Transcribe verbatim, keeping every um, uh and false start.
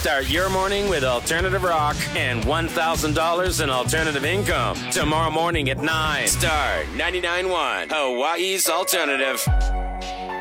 Start your morning with alternative rock and one thousand dollars in alternative income. Tomorrow morning at nine. Star ninety-nine point one, Hawaii's alternative.